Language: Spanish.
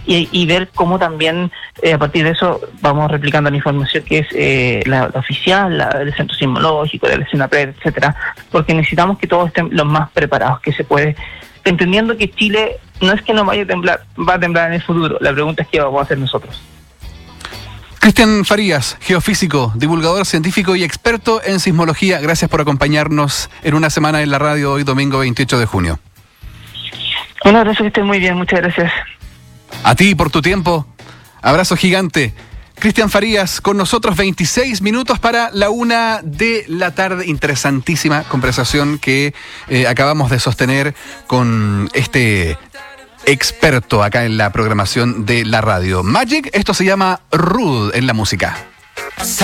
y ver cómo también a partir de eso vamos replicando la información que es la oficial, del Centro Sismológico, de la SENAPRED, etcétera, porque necesitamos que todos estén los más preparados que se puede, entendiendo que Chile no es que no vaya a temblar, va a temblar en el futuro. La pregunta es qué vamos a hacer nosotros. Cristian Farías, geofísico, divulgador científico y experto en sismología, gracias por acompañarnos en una semana en la radio hoy domingo 28 de junio. Un abrazo, que estén muy bien, muchas gracias. A ti por tu tiempo, abrazo gigante. Cristian Farías con nosotros, 26 minutos para la 1 de la tarde. Interesantísima conversación que acabamos de sostener con este experto acá en la programación de la radio. Magic, esto se llama Rude en la música.